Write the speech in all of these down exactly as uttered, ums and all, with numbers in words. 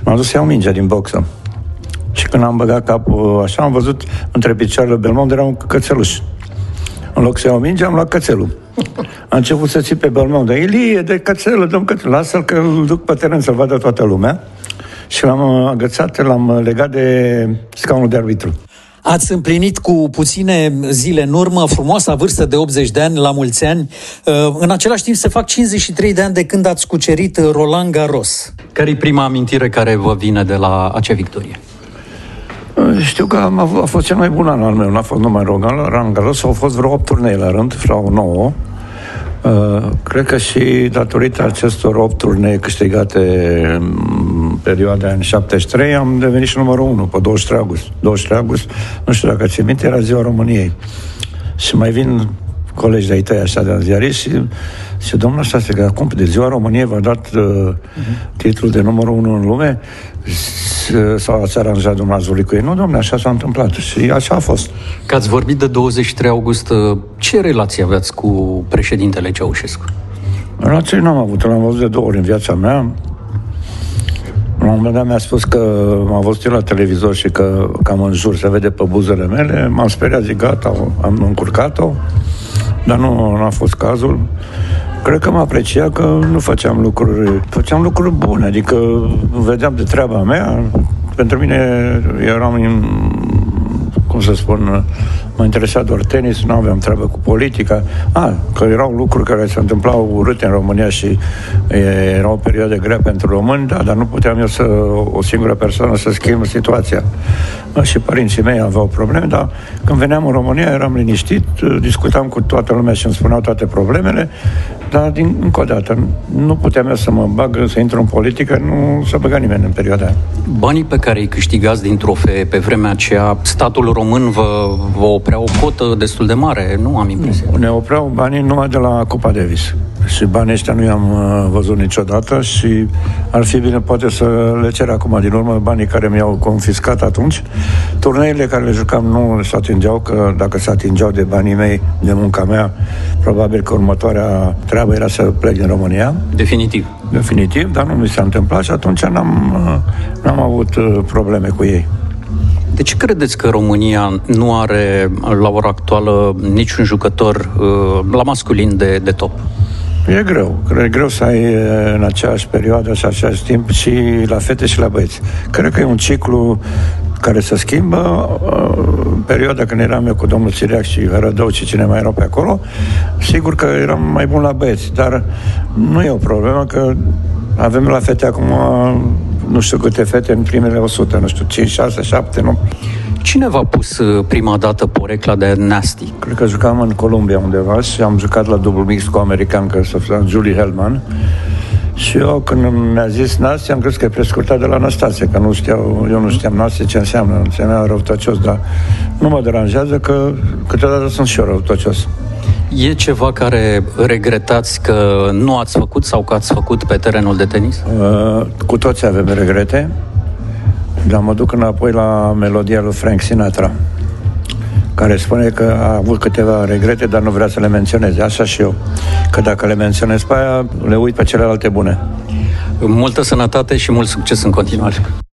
M-am dus să iau mingea din boxă. Și când am băgat capul așa, am văzut între picioarele Belmondo era un cățeluș. În loc să iau mingea, am luat cățelul. A început să țipe Belmondo. Ilie, de cățelul, dăm cățelul. Lasă-l că îl duc pe teren să-l vadă toată lumea. Și l-am agățat, l-am legat de scaunul de arbitru. Ați împlinit cu puține zile în urmă frumoasa vârstă de optzeci de ani, la mulți ani. În același timp se fac cincizeci și trei de ani de când ați cucerit Roland Garros. Care-i prima amintire care vă vine de la acea victorie? Știu că am avut, a fost cel mai bun an al meu, n-a fost numai Roland Garros, au fost vreo opt turnee la rând, vreo nouă. Uh, cred că și datorită acestor opt turnee câștigate în perioada în șaptezeci și trei am devenit și numărul unu pe douăzeci și trei august. douăzeci și trei august, nu știu dacă ți-e minte, era ziua României. Și mai vin colegi de-ai tăi așa de ziariști și zice, domnul ăsta, că acum de ziua României v-a dat uh, uh-huh. titlul de numărul unu în lume sau ați aranjat dumneavoastră cu ei? Nu, domnule, așa s-a întâmplat și așa a fost. Că ați vorbit de douăzeci și trei august, ce relație aveați cu președintele Ceaușescu? Relație n-am avut, l-am văzut de două ori în viața mea. La un moment dat mi-a spus că m-a văzut la televizor și că cam în jur se vede pe buzele mele. M-am speriat, zic, gata, am încurcat-o, dar nu, nu a fost cazul. Cred că mă aprecia că nu făceam lucruri, făceam lucruri bune, adică vedeam de treaba mea. Pentru mine eram, în, cum să spun, mă interesa doar tenis, nu aveam treabă cu politica. A, că erau lucruri care se întâmplau urâte în România și era o perioadă grea pentru români, da, dar nu puteam eu să, o singură persoană să schimb situația. Și părinții mei aveau probleme, dar când veneam în România eram liniștit, discutam cu toată lumea și îmi spuneau toate problemele, dar, din, încă o dată, nu puteam eu să mă bag, să intru în politică, nu s-a băgat nimeni în perioada aia. Banii pe care îi câștigați din trofee pe vremea aceea, statul român vă, vă oprea o cotă destul de mare, nu am impresia? Ne opreau banii numai de la Cupa Davis. Și banii ăștia nu i-am văzut niciodată și ar fi bine poate să le cer acum din urmă banii care mi-au confiscat atunci. Turneile care le jucam nu se atingeau, că dacă se atingeau de banii mei, de munca mea, probabil că următoarea treabă era să plec din România. Definitiv. Definitiv, dar nu mi s-a întâmplat și atunci n-am, n-am avut probleme cu ei. De ce credeți că România nu are la ora actuală niciun jucător la masculin de, de top? E greu. E greu să ai în aceeași perioadă și același timp și la fete și la băieți. Cred că e un ciclu care se schimbă. În perioada când eram eu cu domnul Țiriac și Rădău și cine mai erau pe acolo, sigur că eram mai bun la băieți, dar nu e o problemă că avem la fete acum nu știu câte fete în primele o sută, nu știu, cinci, șase, șapte, nu. Cine v-a pus prima dată porecla de Nasty? Cred că jucam în Columbia undeva și am jucat la dublu mix cu american, că se făcea Julie Hellman. Și eu, când mi-a zis Nasty, am crezut că e prescurtat de la Anastasie, că nu știau, eu nu știam Nasty ce înseamnă, înseamnă răutăcios, dar nu mă deranjează că câteodată sunt și eu răutăcios. E ceva care regretați că nu ați făcut sau că ați făcut pe terenul de tenis? Uh, cu toți avem regrete, dar mă duc înapoi la melodia lui Frank Sinatra, care spune că a avut câteva regrete, dar nu vrea să le menționeze. Așa și eu. Că dacă le menționez pe aia, le uit pe celelalte bune. Multă sănătate și mult succes în continuare.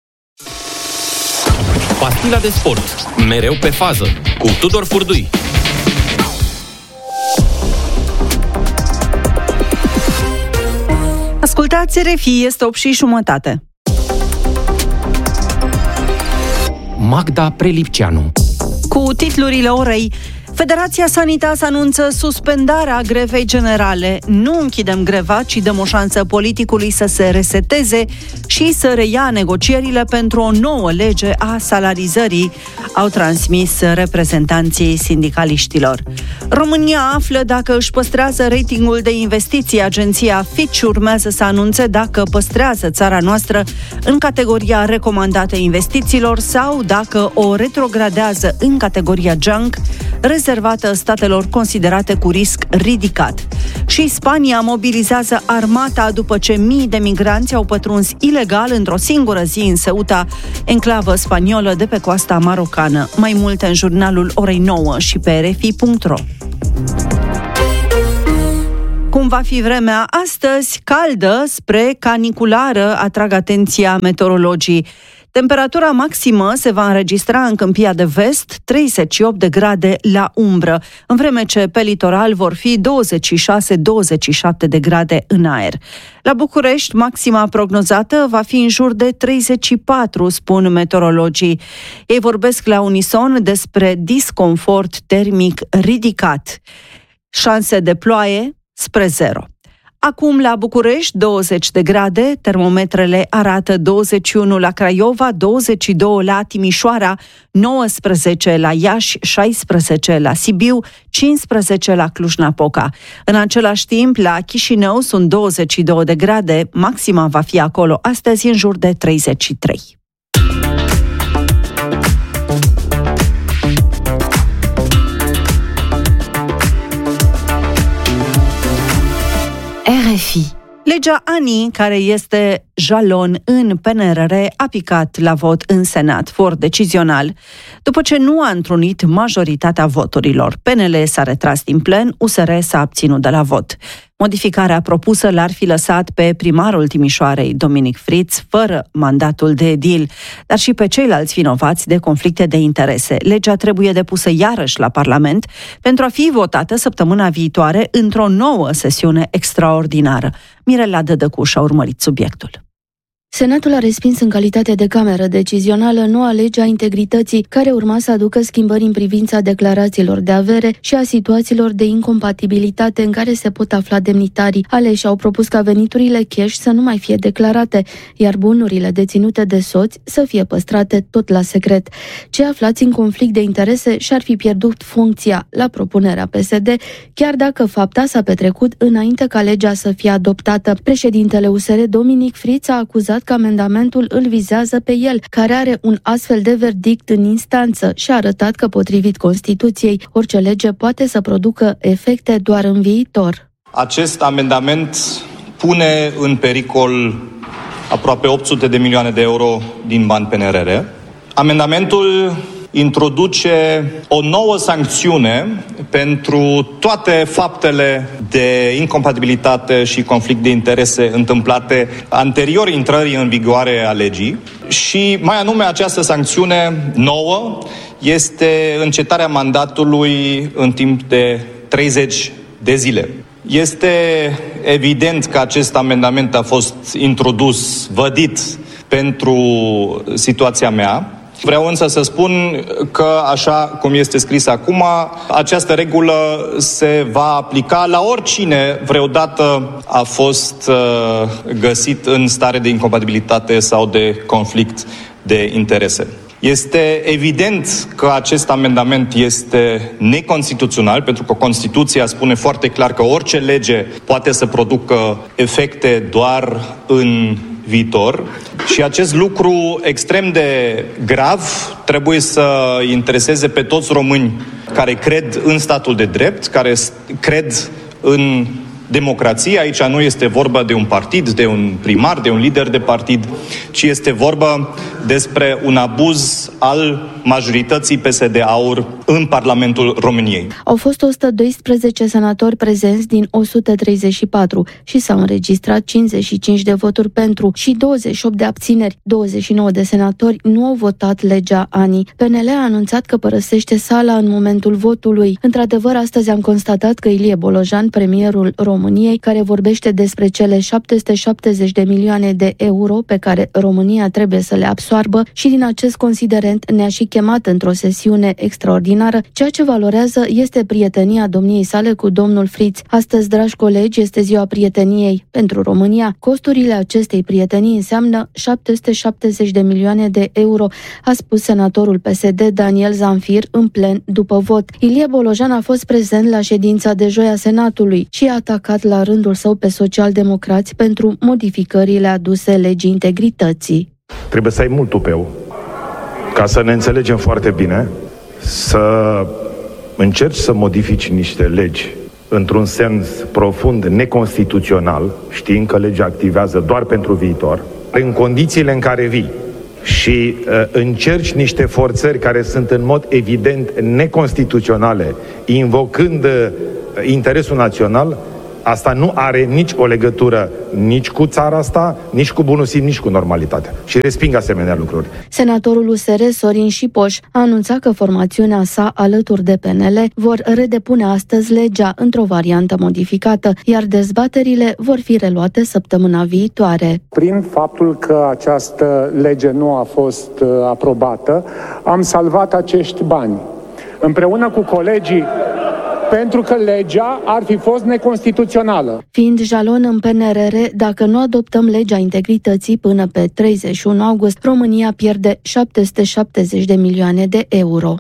Pastila de sport. Mereu pe fază. Cu Tudor Furdui. Ascultați R F I, este opt și jumătate. Magda Prelipceanu. Cu titlurile orei, Federația Sanitas anunță suspendarea grevei generale. Nu închidem greva, ci dăm o șansă politicului să se reseteze și să reia negocierile pentru o nouă lege a salarizării, au transmis reprezentanții sindicaliștilor. România află dacă își păstrează ratingul de investiții. Agenția Fitch urmează să anunțe dacă păstrează țara noastră în categoria recomandată investițiilor sau dacă o retrogradează în categoria junk, rezervată statelor considerate cu risc ridicat. Și Spania mobilizează armata după ce mii de migranți au pătruns ilegal într-o singură zi în Ceuta, enclavă spaniolă de pe coasta marocană. Mai multe în jurnalul orei nouă și pe r f i punct r o. Cum va fi vremea astăzi? Caldă spre caniculară, atrag atenția meteorologii. Temperatura maximă se va înregistra în Câmpia de Vest, treizeci și opt de grade la umbră, în vreme ce pe litoral vor fi douăzeci și șase douăzeci și șapte de grade în aer. La București, maxima prognozată va fi în jur de treizeci și patru, spun meteorologii. Ei vorbesc la unison despre disconfort termic ridicat. Șanse de ploaie spre zero. Acum la București, douăzeci de grade, termometrele arată douăzeci și unu la Craiova, douăzeci și doi la Timișoara, nouăsprezece la Iași, șaisprezece la Sibiu, cincisprezece la Cluj-Napoca. În același timp, la Chișinău sunt douăzeci și doi de grade, maxima va fi acolo astăzi în jur de treizeci și trei. R F I. Legea ANI, care este jalon în P N R R, a picat la vot în Senat, for decizional, după ce nu a întrunit majoritatea voturilor. P N L s-a retras din plen, U S R s-a abținut de la vot. Modificarea propusă l-ar fi lăsat pe primarul Timișoarei, Dominic Fritz, fără mandatul de edil, dar și pe ceilalți vinovați de conflicte de interese. Legea trebuie depusă iarăși la Parlament pentru a fi votată săptămâna viitoare într-o nouă sesiune extraordinară. Mirela Dădăcuș a urmărit subiectul. Senatul a respins în calitate de cameră decizională noua lege a integrității, care urma să aducă schimbări în privința declarațiilor de avere și a situațiilor de incompatibilitate în care se pot afla demnitarii. Aleși au propus ca veniturile cash să nu mai fie declarate, iar bunurile deținute de soți să fie păstrate tot la secret. Cei aflați în conflict de interese și-ar fi pierdut funcția la propunerea P S D, chiar dacă fapta s-a petrecut înainte ca legea să fie adoptată. Președintele U S R, Dominic Fritz, a acuzat că amendamentul îl vizează pe el, care are un astfel de verdict în instanță, și a arătat că, potrivit Constituției, orice lege poate să producă efecte doar în viitor. Acest amendament pune în pericol aproape opt sute de milioane de euro din bani P N R R. Amendamentul introduce o nouă sancțiune pentru toate faptele de incompatibilitate și conflict de interese întâmplate anterior intrării în vigoare a legii și, mai anume, această sancțiune nouă este încetarea mandatului în timp de treizeci de zile. Este evident că acest amendament a fost introdus, vădit, pentru situația mea. Vreau însă să spun că, așa cum este scris acum, această regulă se va aplica la oricine vreodată a fost uh, găsit în stare de incompatibilitate sau de conflict de interese. Este evident că acest amendament este neconstituțional, pentru că Constituția spune foarte clar că orice lege poate să producă efecte doar în viitor și acest lucru extrem de grav trebuie să intereseze pe toți români care cred în statul de drept, care cred în democrație. Aici nu este vorba de un partid, de un primar, de un lider de partid, ci este vorba despre un abuz al majorității P S D Aur în Parlamentul României. Au fost o sută doisprezece senatori prezenți din o sută treizeci și patru și s-au înregistrat cincizeci și cinci de voturi pentru și douăzeci și opt de abțineri. douăzeci și nouă de senatori nu au votat legea ANI. P N L a anunțat că părăsește sala în momentul votului. Într-adevăr, astăzi am constatat că Ilie Bolojan, premierul României, care vorbește despre cele șapte sute șaptezeci de milioane de euro pe care România trebuie să le absoarbă, și din acest considerent ne-a și chemat într-o sesiune extraordinară. Ceea ce valorează este prietenia domniei sale cu domnul Fritz. Astăzi, dragi colegi, este ziua prieteniei. Pentru România, costurile acestei prietenii înseamnă șapte sute șaptezeci de milioane de euro, a spus senatorul P S D Daniel Zamfir în plen după vot. Ilie Bolojan a fost prezent la ședința de joi a Senatului și a atacat la rândul său pe socialdemocrați pentru modificările aduse legii integrității. Trebuie să ai mult tupeu ca să ne înțelegem foarte bine, să încerci să modifici niște legi într-un sens profund neconstituțional, știind că legea activează doar pentru viitor, în condițiile în care vii și uh, încerci niște forțări care sunt în mod evident neconstituționale, invocând uh, interesul național, Asta nu are nici o legătură nici cu țara asta, nici cu bunul simț, nici cu normalitatea. Și resping asemenea lucruri. Senatorul U S R Sorin Șipoș a anunțat că formațiunea sa, alături de P N L, vor redepune astăzi legea într-o variantă modificată, iar dezbaterile vor fi reluate săptămâna viitoare. Prin faptul că această lege nu a fost aprobată, am salvat acești bani. Împreună cu colegii, pentru că legea ar fi fost neconstituțională. Fiind jalon în P N R R, dacă nu adoptăm legea integrității până pe treizeci și unu august, România pierde șapte sute șaptezeci de milioane de euro.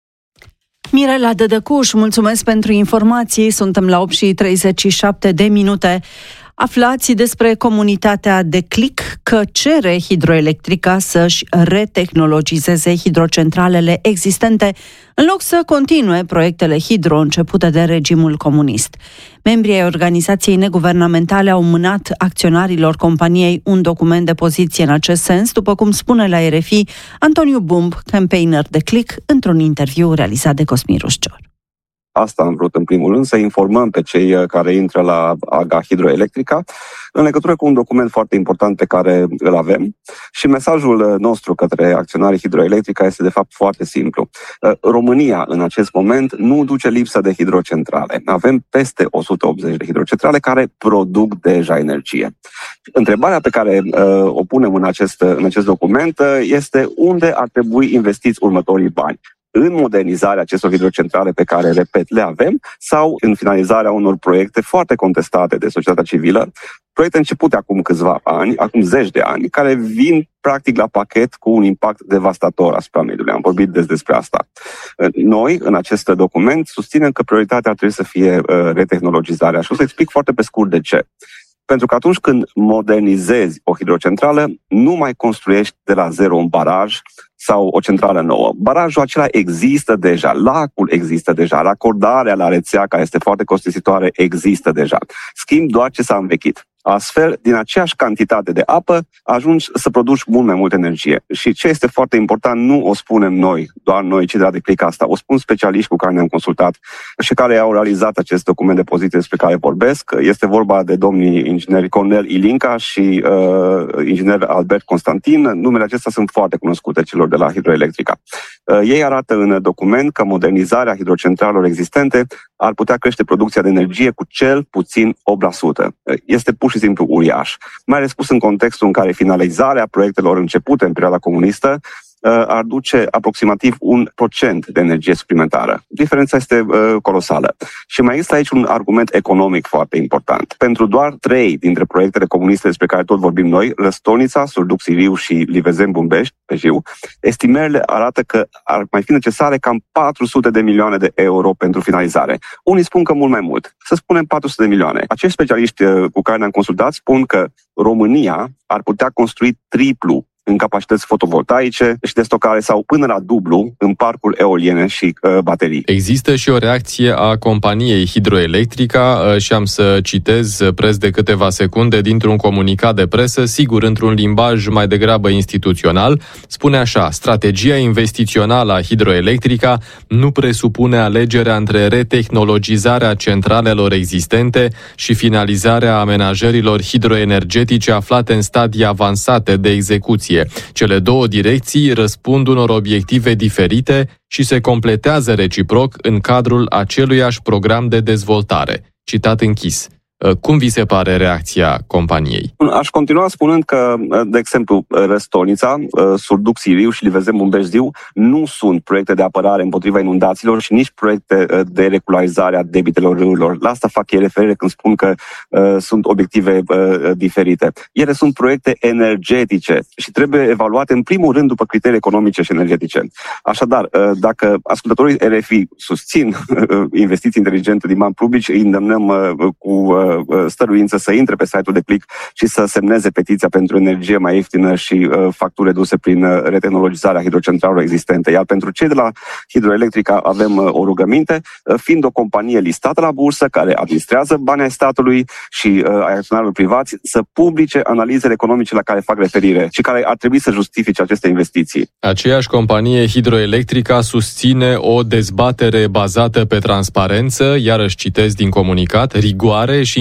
Mirela Dădăcuș, mulțumesc pentru informații. Suntem la opt și treizeci și șapte de minute. Aflați despre comunitatea de Click că cere Hidroelectrica să-și retehnologizeze hidrocentralele existente în loc să continue proiectele hidro începute de regimul comunist. Membrii ai organizației neguvernamentale au mânat acționarilor companiei un document de poziție în acest sens, după cum spune la R F I Antoniu Bumb, campaigner de Click, într-un interviu realizat de Cosmin Ruscior. Asta am vrut în primul rând, să informăm pe cei care intră la A G A Hidroelectrica în legătură cu un document foarte important pe care îl avem și mesajul nostru către acționarii Hidroelectrica este de fapt foarte simplu. România în acest moment nu duce lipsă de hidrocentrale. Avem peste o sută optzeci de hidrocentrale care produc deja energie. Întrebarea pe care uh, o punem în acest, în acest document este unde ar trebui investiți următorii bani. În modernizarea acestor hidrocentrale pe care, repet, le avem, sau în finalizarea unor proiecte foarte contestate de societatea civilă, proiecte începute acum câțiva ani, acum zeci de ani, care vin practic la pachet cu un impact devastator asupra mediului. Am vorbit des despre asta. Noi, în acest document, susținem că prioritatea ar trebui să fie uh, retehnologizarea și o să explic foarte pe scurt de ce. Pentru că atunci când modernizezi o hidrocentrală, nu mai construiești de la zero un baraj sau o centrală nouă. Barajul acela există deja, lacul există deja, racordarea la rețea, care este foarte costisitoare, există deja. Schimb doar ce s-a învechit. Astfel, din aceeași cantitate de apă, ajungi să produci mult mai multă energie. Și ce este foarte important, nu o spunem noi, doar noi, cei de la de Click asta, o spun specialiști cu care ne-am consultat și care au realizat acest document de poziție despre care vorbesc. Este vorba de domnii ingineri Cornel Ilinca și uh, inginer Albert Constantin. Numele acestea sunt foarte cunoscute celor de la Hidroelectrica. Uh, ei arată în document că modernizarea hidrocentralelor existente ar putea crește producția de energie cu cel puțin opt la sută. Este pur și simplu uriaș. Mai ales pus în contextul în care finalizarea proiectelor începute în perioada comunistă ar duce aproximativ un procent de energie suplimentară. Diferența este uh, colosală. Și mai există aici un argument economic foarte important. Pentru doar trei dintre proiectele comuniste despre care tot vorbim noi, Răstonița, Surduc Siriu și Livezen-Bumbești, pe Jiu, estimările arată că ar mai fi necesare cam patru sute de milioane de euro pentru finalizare. Unii spun că mult mai mult. Să spunem patru sute de milioane. Acești specialiști uh, cu care ne-am consultat spun că România ar putea construi triplu în capacități fotovoltaice și de stocare sau până la dublu în parcuri eoliene și uh, baterii. Există și o reacție a companiei Hidroelectrica uh, și am să citez preț de câteva secunde dintr-un comunicat de presă, sigur într-un limbaj mai degrabă instituțional. Spune așa: strategia investițională a Hidroelectrica nu presupune alegerea între retehnologizarea centralelor existente și finalizarea amenajărilor hidroenergetice aflate în stadii avansate de execuție. Cele două direcții răspund unor obiective diferite și se completează reciproc în cadrul aceluiași program de dezvoltare. Citat închis. Cum vi se pare reacția companiei? Aș continua spunând că, de exemplu, Răstonița, Surduc Siriu și Livezen-Bumbești nu sunt proiecte de apărare împotriva inundațiilor și nici proiecte de regularizare a debitelor râurilor. La asta fac ei referire când spun că uh, sunt obiective uh, diferite. Ele sunt proiecte energetice și trebuie evaluate în primul rând după criterii economice și energetice. Așadar, uh, dacă ascultătorii R F I susțin uh, investiții inteligente din bani publici, îi îndemnăm uh, cu uh, stăruință să intre pe site-ul de Click și să semneze petiția pentru energie mai ieftină și uh, facturi reduse prin uh, retehnologizarea hidrocentralelor existente. Iar pentru cei de la Hidroelectrica avem uh, o rugăminte, uh, fiind o companie listată la bursă care administrează banii ai statului și uh, ai acționarilor privați, să publice analizele economice la care fac referire și care ar trebui să justifice aceste investiții. Aceeași companie Hidroelectrica susține o dezbatere bazată pe transparență, iarăși citesc din comunicat, rigoare și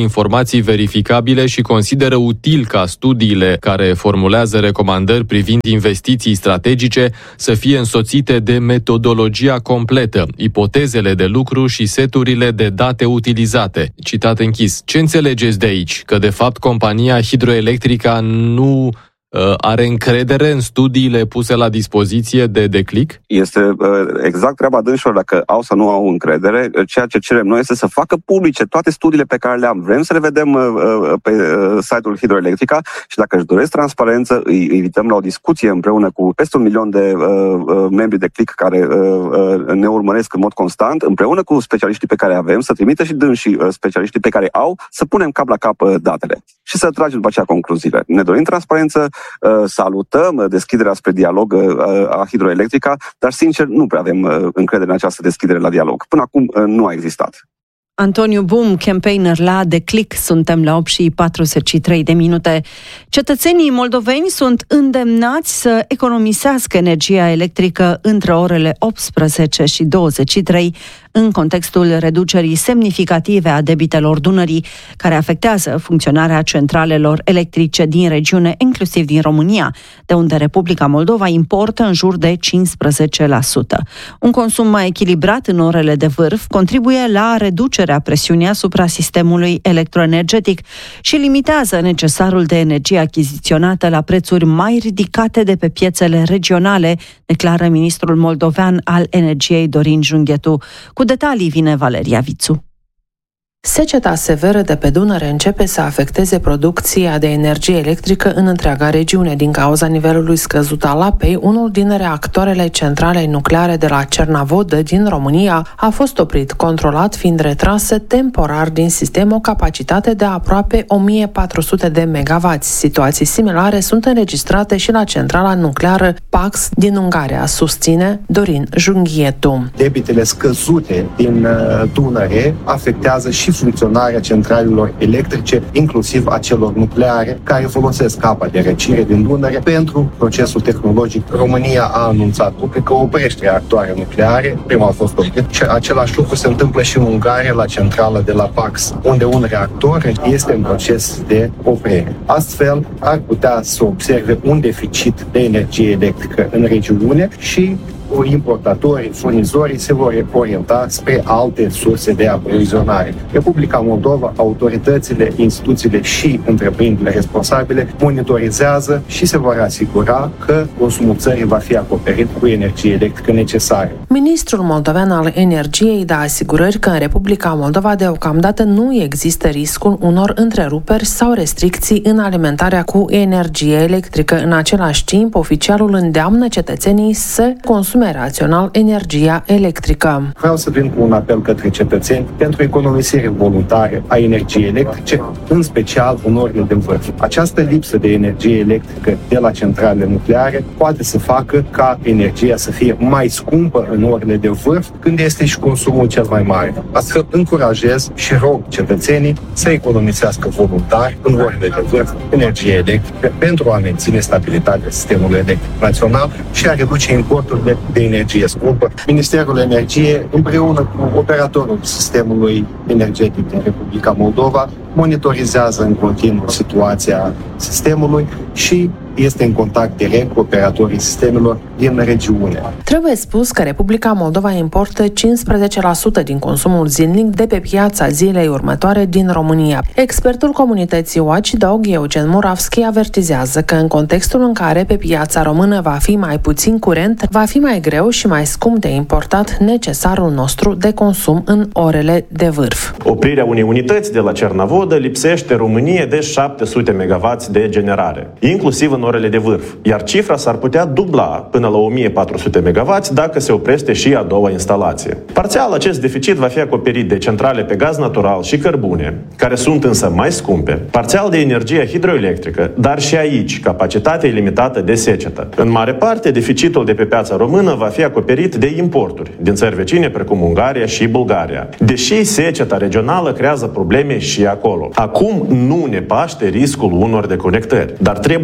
informații verificabile și consideră util ca studiile care formulează recomandări privind investiții strategice să fie însoțite de metodologia completă, ipotezele de lucru și seturile de date utilizate. Citat închis. Ce înțelegeți de aici? Că de fapt compania Hidroelectrica nu are încredere în studiile puse la dispoziție de Declic? Este exact treaba dânșilor dacă au sau nu au încredere. Ceea ce cerem noi este să facă publice toate studiile pe care le am. Vrem să le vedem pe site-ul Hidroelectrica și dacă își doresc transparență, îi invităm la o discuție împreună cu peste un milion de membri de Click care ne urmăresc în mod constant, împreună cu specialiștii pe care avem, să trimită și dânșii specialiștii pe care au, să punem cap la cap datele și să tragem după aceea concluziile. Ne dorim transparență, salutăm deschiderea spre dialog a Hidroelectrica, dar sincer nu prea avem încredere în această deschidere la dialog. Până acum nu a existat. Antoniu Bum, campaigner la Declic, suntem la opt și patruzeci și trei de minute. Cetățenii moldoveni sunt îndemnați să economisească energia electrică între orele optsprezece și douăzeci și trei în contextul reducerii semnificative a debitelor Dunării, care afectează funcționarea centralelor electrice din regiune, inclusiv din România, de unde Republica Moldova importă în jur de cincisprezece la sută. Un consum mai echilibrat în orele de vârf contribuie la reducerea presiunii asupra sistemului electroenergetic și limitează necesarul de energie achiziționată la prețuri mai ridicate de pe piețele regionale, declară ministrul moldovean al energiei Dorin Junghetu. Cu detalii vine Valeria Vițu. Seceta severă de pe Dunăre începe să afecteze producția de energie electrică în întreaga regiune. Din cauza nivelului scăzut al apei, unul din reactoarele centrale nucleare de la Cernavodă din România a fost oprit, controlat, fiind retrasă temporar din sistem o capacitate de aproape o mie patru sute de megawatts. Situații similare sunt înregistrate și la centrala nucleară Pax din Ungaria, susține Dorin Junghietu. Debitele scăzute din Dunăre afectează și funcționarea centralelor electrice, inclusiv a celor nucleare, care folosesc apa de răcire din Dunăre pentru procesul tehnologic. România a anunțat public că oprește reactoare nucleare, prima a fost oprit, și același lucru se întâmplă și în Ungaria, la centrala de la Pax, unde un reactor este în proces de oprire. Astfel, ar putea să observe un deficit de energie electrică în regiune și importatorii, furnizorii se vor orienta spre alte surse de aprovizionare. Republica Moldova, autoritățile, instituțiile și întreprinderile responsabile monitorizează și se vor asigura că consumul țării va fi acoperit cu energie electrică necesară. Ministrul moldovean al energiei dă asigurări că în Republica Moldova deocamdată nu există riscul unor întreruperi sau restricții în alimentarea cu energie electrică. În același timp, oficialul îndeamnă cetățenii să consume rațional energia electrică. Vreau să vin cu un apel către cetățeni pentru economisire voluntară a energiei electrice, în special în orele de vârf. Această lipsă de energie electrică de la centralele nucleare poate să facă ca energia să fie mai scumpă în orele de vârf, când este și consumul cel mai mare. Astfel, încurajez și rog cetățenii să economisească voluntar în orele de vârf energie electrică pentru a menține stabilitatea sistemului electric național și a reduce importurile de energie scumpă. Ministerul Energiei, împreună cu operatorul sistemului energetic din Republica Moldova, monitorizează în continuu situația sistemului și este în contact direct cu operatorii sistemelor din regiune. Trebuie spus că Republica Moldova importă cincisprezece la sută din consumul zilnic de pe piața zilei următoare din România. Expertul comunității Watchdog, Eugen Muravski, avertizează că în contextul în care pe piața română va fi mai puțin curent, va fi mai greu și mai scump de importat necesarul nostru de consum în orele de vârf. Oprirea unei unități de la Cernavodă lipsește României de șapte sute megawatts de generare, inclusiv în orele de vârf, iar cifra s-ar putea dubla până la o mie patru sute megawatts dacă se oprește și a doua instalație. Parțial, acest deficit va fi acoperit de centrale pe gaz natural și cărbune, care sunt însă mai scumpe, parțial de energia hidroelectrică, dar și aici capacitatea e limitată de secetă. În mare parte, deficitul de pe piața română va fi acoperit de importuri din țări vecine precum Ungaria și Bulgaria, deși seceta regională creează probleme și acolo. Acum nu ne paște riscul unor deconectări, dar trebuie să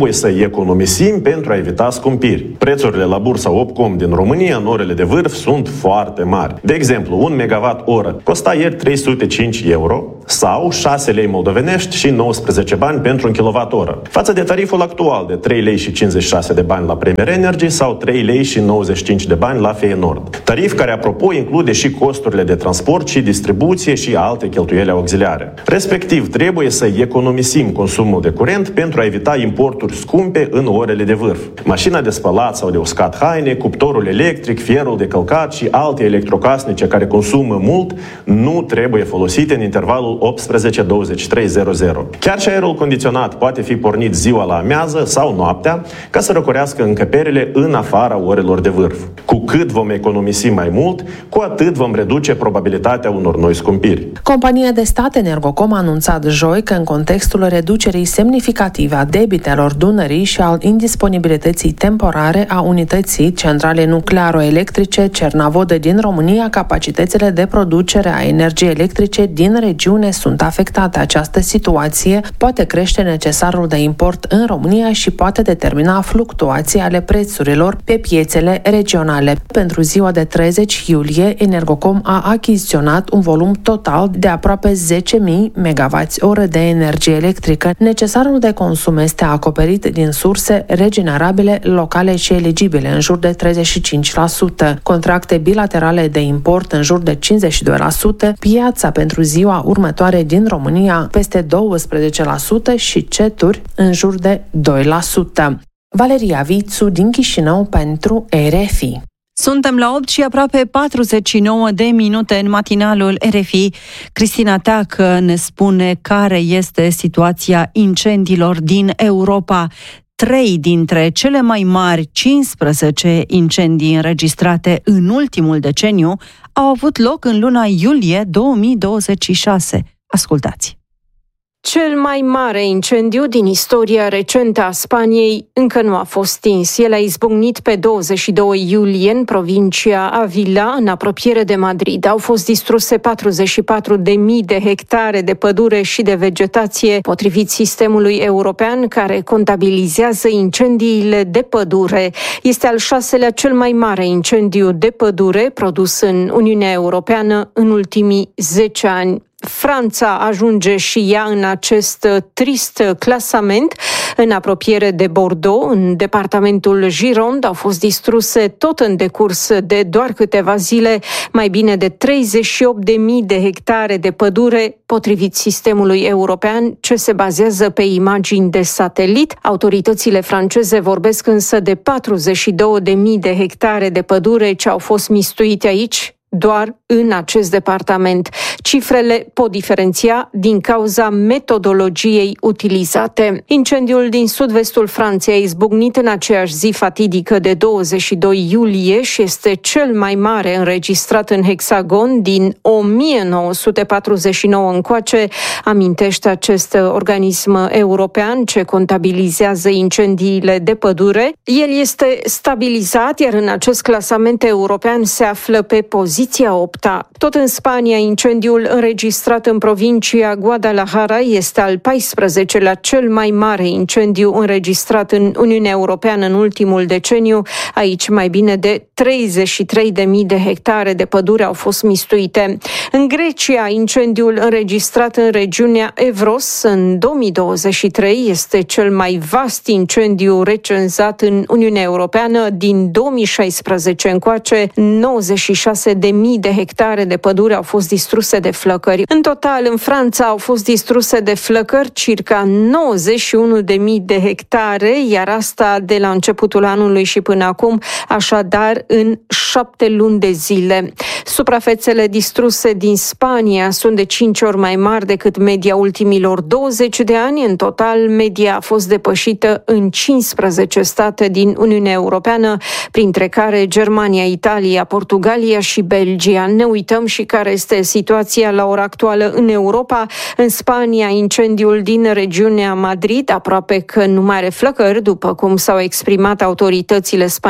economisim pentru a evita scumpiri. Prețurile la bursa Opcom din România în orele de vârf sunt foarte mari. De exemplu, un megawatt oră costa ieri trei sute cinci euro sau șase lei moldovenești și nouăsprezece bani pentru un kilowatt-oră, față de tariful actual de trei lei și cincizeci și șase de bani la Premier Energy sau trei lei și nouăzeci și cinci de bani la Feyenoord. Tarif care, apropo, include și costurile de transport și distribuție și alte cheltuieli auxiliare. Respectiv, trebuie să economisim consumul de curent pentru a evita importuri scumpe în orele de vârf. Mașina de spălat sau de uscat haine, cuptorul electric, fierul de călcat și alte electrocasnice care consumă mult nu trebuie folosite în intervalul optsprezece douăzeci și trei zero zero. Chiar și aerul condiționat poate fi pornit ziua la amiază sau noaptea ca să răcorească încăperile în afara orelor de vârf. Cu cât vom economisi mai mult, cu atât vom reduce probabilitatea unor noi scumpiri. Compania de stat Energocom a anunțat joi că în contextul reducerii semnificative a debitelor Dunării și al indisponibilității temporare a unității centrale nuclearo-electrice Cernavodă din România, capacitățile de producere a energiei electrice din regiune sunt afectate. Această situație poate crește necesarul de import în România și poate determina fluctuații ale prețurilor pe piețele regionale. Pentru ziua de treizeci iulie, Energocom a achiziționat un volum total de aproape zece mii megawatt-oră de energie electrică. Necesarul de consum este acoperit din surse regenerabile, locale și eligibile, în jur de treizeci și cinci la sută, contracte bilaterale de import în jur de cincizeci și doi la sută, piața pentru ziua următoare din România peste douăsprezece la sută și ceturi în jur de doi la sută. Valeria Vițu din Chișinău pentru R F I. Suntem la opt și aproape patruzeci și nouă de minute în matinalul R F I. Cristina Teacă ne spune care este situația incendiilor din Europa. Trei dintre cele mai mari cincisprezece incendii înregistrate în ultimul deceniu au avut loc în luna iulie două mii douăzeci și șase. Ascultați! Cel mai mare incendiu din istoria recentă a Spaniei încă nu a fost stins. El a izbucnit pe douăzeci și doi iulie în provincia Avila, în apropiere de Madrid. Au fost distruse patruzeci și patru de mii de hectare de pădure și de vegetație, potrivit sistemului european care contabilizează incendiile de pădure. Este al șaselea cel mai mare incendiu de pădure produs în Uniunea Europeană în ultimii zece ani. Franța ajunge și ea în acest trist clasament. În apropiere de Bordeaux, în departamentul Gironde, au fost distruse tot în decurs de doar câteva zile mai bine de treizeci și opt de mii de hectare de pădure, potrivit sistemului european ce se bazează pe imagini de satelit. Autoritățile franceze vorbesc însă de patruzeci și două de mii de hectare de pădure ce au fost mistuite aici, doar în acest departament. Cifrele pot diferenția din cauza metodologiei utilizate. Incendiul din sud-vestul Franței a izbucnit în aceeași zi fatidică de douăzeci și doi iulie și este cel mai mare înregistrat în hexagon din o mie nouă sute patruzeci și nouă încoace, amintește acest organism european ce contabilizează incendiile de pădure. El este stabilizat, iar în acest clasament european se află pe poziția opta. Tot în Spania, incendiul înregistrat în provincia Guadalajara este al paisprezecelea cel mai mare incendiu înregistrat în Uniunea Europeană în ultimul deceniu. Aici mai bine de treizeci și trei de mii de hectare de pădure au fost mistuite. În Grecia, incendiul înregistrat în regiunea Evros în două mii douăzeci și trei este cel mai vast incendiu recenzat în Uniunea Europeană din două mii șaisprezece încoace. nouăzeci și șase de mii de hectare de pădure au fost distruse de flăcări. În total, în Franța au fost distruse de flăcări circa nouăzeci și unu de mii de hectare, iar asta de la începutul anului și până acum, așadar în șapte luni de zile. Suprafețele distruse din Spania sunt de cinci ori mai mari decât media ultimilor douăzeci de ani. În total, media a fost depășită în cincisprezece state din Uniunea Europeană, printre care Germania, Italia, Portugalia și Belgia. Ne uităm și care este situația la ora actuală în Europa. În Spania, incendiul din regiunea Madrid aproape că nu mai are flăcări, după cum s-au exprimat autoritățile spaniole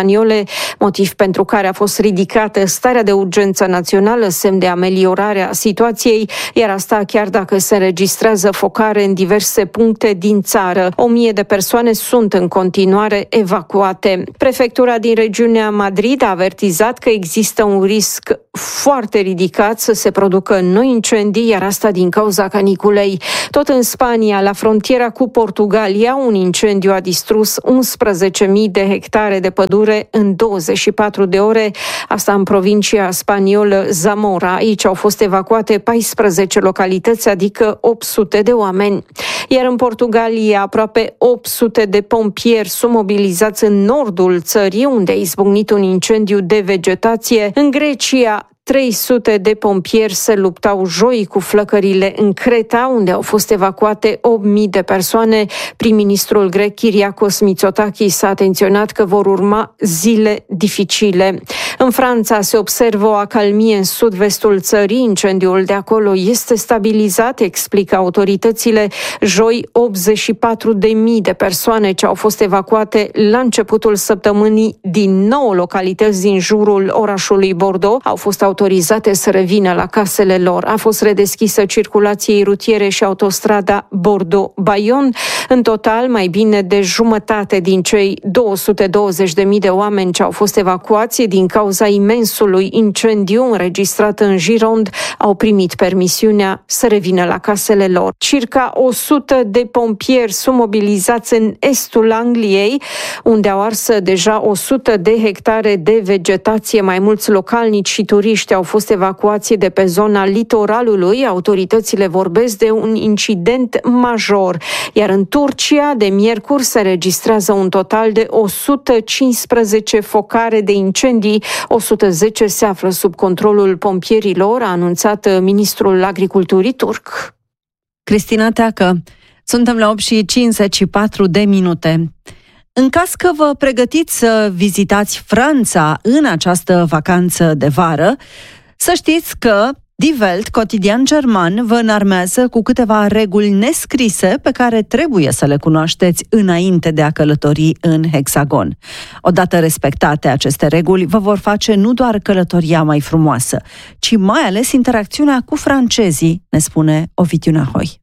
spaniole, motiv pentru care a fost ridicată starea de urgență națională, semn de ameliorare a situației, iar asta chiar dacă se înregistrează focare în diverse puncte din țară. O mie de persoane sunt în continuare evacuate. Prefectura din regiunea Madrid a avertizat că există un risc foarte ridicat să se producă noi incendii, iar asta din cauza caniculei. Tot în Spania, la frontiera cu Portugalia, un incendiu a distrus unsprezece mii de hectare de pădure în douăzeci și patru de ore, asta în provincia spaniolă Zamora. Aici au fost evacuate paisprezece localități, adică opt sute de oameni. Iar în Portugalia, aproape opt sute de pompieri sunt mobilizați în nordul țării, unde a izbucnit un incendiu de vegetație. În Grecia, trei sute de pompieri se luptau joi cu flăcările în Creta, unde au fost evacuate opt mii de persoane. Prim-ministrul grec Kyriakos Mitsotakis a atenționat că vor urma zile dificile. În Franța se observă o acalmie în sud-vestul țării. Incendiul de acolo este stabilizat, explică autoritățile. Joi, optzeci și patru de mii de persoane ce au fost evacuate la începutul săptămânii din nouă localități din jurul orașului Bordeaux au fost autorizate să revină la casele lor. A fost redeschisă circulației rutiere și autostrada Bordeaux-Bayonne. În total, mai bine de jumătate din cei două sute douăzeci de mii de oameni ce au fost evacuați din cauza imensului incendiu înregistrat în Gironde au primit permisiunea să revină la casele lor. Circa o sută de pompieri sunt mobilizați în estul Angliei, unde au ars deja o sută de hectare de vegetație. Mai mulți localnici și turiști au fost evacuați de pe zona litoralului. Autoritățile vorbesc de un incident major. Iar în Turcia, de miercuri, se registrează un total de o sută cincisprezece focare de incendii. o sută zece se află sub controlul pompierilor, a anunțat ministrul agriculturii turc. Cristina Teacă, suntem la opt și cincizeci și patru de minute. În caz că vă pregătiți să vizitați Franța în această vacanță de vară, să știți că Die Welt, cotidian german, vă înarmează cu câteva reguli nescrise pe care trebuie să le cunoașteți înainte de a călători în Hexagon. Odată respectate aceste reguli, vă vor face nu doar călătoria mai frumoasă, ci mai ales interacțiunea cu francezii, ne spune Ovidiu Nahoi.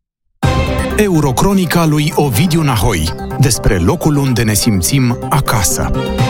Eurocronica lui Ovidiu Nahoi, despre locul unde ne simțim acasă.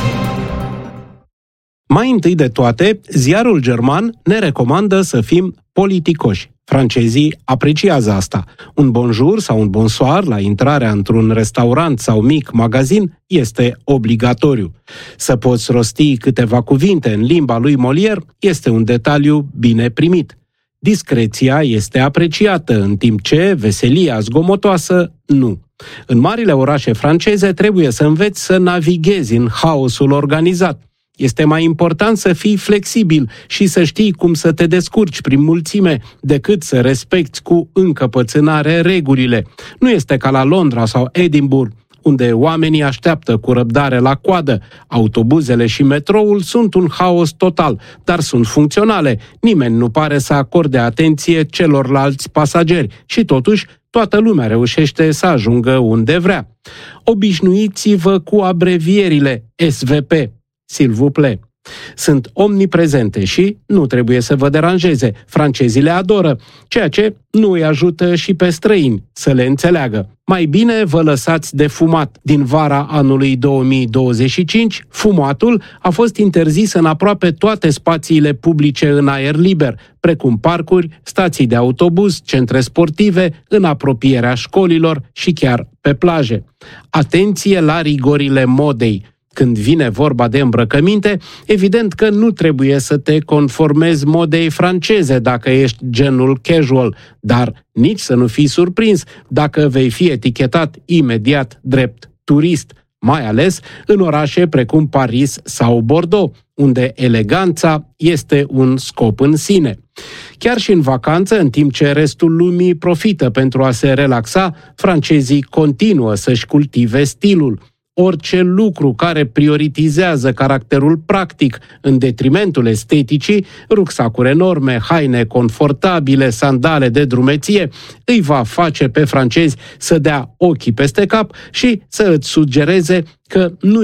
Mai întâi de toate, ziarul german ne recomandă să fim politicoși. Francezii apreciază asta. Un bonjour sau un bonsoir la intrarea într-un restaurant sau mic magazin este obligatoriu. Să poți rosti câteva cuvinte în limba lui Molière este un detaliu bine primit. Discreția este apreciată, în timp ce veselia zgomotoasă nu. În marile orașe franceze trebuie să înveți să navighezi în haosul organizat. Este mai important să fii flexibil și să știi cum să te descurci prin mulțime decât să respecti cu încăpățânare regulile. Nu este ca la Londra sau Edinburgh, unde oamenii așteaptă cu răbdare la coadă. Autobuzele și metroul sunt un haos total, dar sunt funcționale. Nimeni nu pare să acorde atenție celorlalți pasageri și totuși toată lumea reușește să ajungă unde vrea. Obișnuiți-vă cu abrevierile S V P. S'il vous plaît. Sunt omniprezente și nu trebuie să vă deranjeze. Francezii le adoră, ceea ce nu îi ajută și pe străini să le înțeleagă. Mai bine vă lăsați de fumat. Din vara anului două mii douăzeci și cinci, fumatul a fost interzis în aproape toate spațiile publice în aer liber, precum parcuri, stații de autobuz, centre sportive, în apropierea școlilor și chiar pe plaje. Atenție la rigorile modei. Când vine vorba de îmbrăcăminte, evident că nu trebuie să te conformezi modei franceze dacă ești genul casual, dar nici să nu fii surprins dacă vei fi etichetat imediat drept turist, mai ales în orașe precum Paris sau Bordeaux, unde eleganța este un scop în sine. Chiar și în vacanță, în timp ce restul lumii profită pentru a se relaxa, francezii continuă să-și cultive stilul. Orice lucru care prioritizează caracterul practic în detrimentul esteticii, rucsacuri enorme, haine confortabile, sandale de drumeție, îi va face pe francezi să dea ochii peste cap și să îți sugereze că nu ești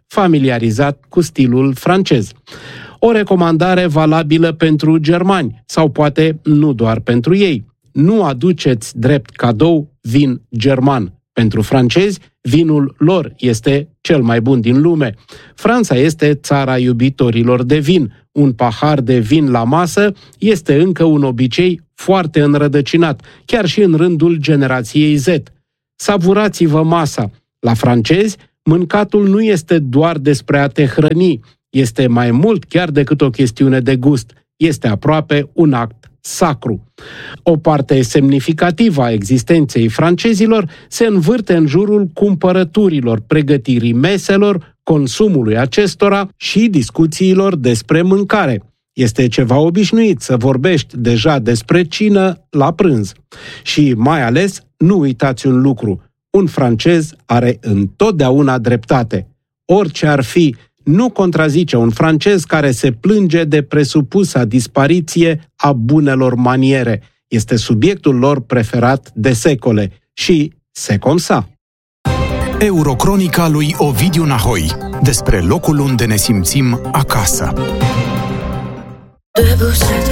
familiarizat cu stilul francez. O recomandare valabilă pentru germani, sau poate nu doar pentru ei. Nu aduceți drept cadou vin german. Pentru francezi, vinul lor este cel mai bun din lume. Franța este țara iubitorilor de vin. Un pahar de vin la masă este încă un obicei foarte înrădăcinat, chiar și în rândul generației Z. Savurați-vă masa. La francezi, mâncatul nu este doar despre a te hrăni, este mai mult chiar decât o chestiune de gust. Este aproape un act sacru. O parte semnificativă a existenței francezilor se învârte în jurul cumpărăturilor, pregătirii meselor, consumului acestora și discuțiilor despre mâncare. Este ceva obișnuit să vorbești deja despre cină la prânz. Și mai ales, nu uitați un lucru, un francez are întotdeauna dreptate. Orice ar fi, nu contrazice un francez care se plânge de presupusa dispariție a bunelor maniere. Este subiectul lor preferat de secole și c'est comme ça. Eurocronica lui Ovidiu Nahoi, despre locul unde ne simțim acasă.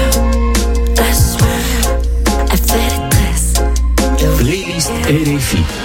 Playlist R F I.